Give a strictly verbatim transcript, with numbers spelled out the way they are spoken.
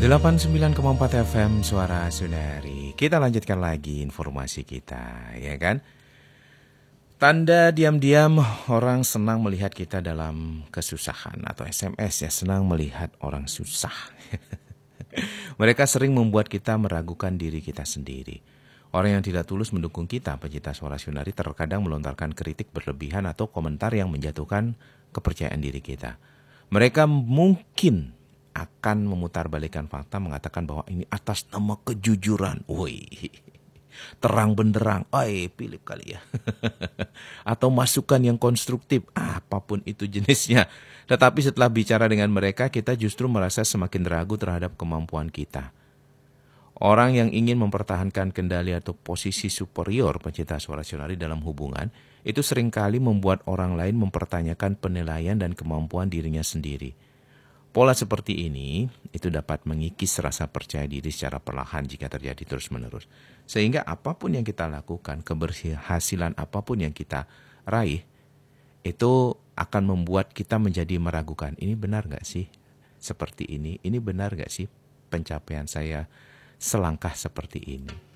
delapan puluh sembilan koma empat F M Suara Sunari. Kita lanjutkan lagi informasi kita, ya kan? Tanda diam-diam orang senang melihat kita dalam kesusahan, atau S M S ya, senang melihat orang susah. Mereka sering membuat kita meragukan diri kita sendiri. Orang yang tidak tulus mendukung kita, pecinta Suara Sunari, terkadang melontarkan kritik berlebihan atau komentar yang menjatuhkan kepercayaan diri kita. Mereka mungkin akan memutarbalikkan fakta, mengatakan bahwa ini atas nama kejujuran. Woi, terang benderang, oi, pilih kali ya. Atau masukan yang konstruktif, apapun itu jenisnya. Tetapi setelah bicara dengan mereka, kita justru merasa semakin ragu terhadap kemampuan kita. Orang yang ingin mempertahankan kendali atau posisi superior, pecinta Suara Sunari, dalam hubungan, itu seringkali membuat orang lain mempertanyakan penilaian dan kemampuan dirinya sendiri. Pola seperti ini itu dapat mengikis rasa percaya diri secara perlahan jika terjadi terus-menerus. Sehingga apapun yang kita lakukan, keberhasilan apapun yang kita raih, itu akan membuat kita menjadi meragukan. Ini benar gak sih seperti ini? Ini benar gak sih pencapaian saya selangkah seperti ini?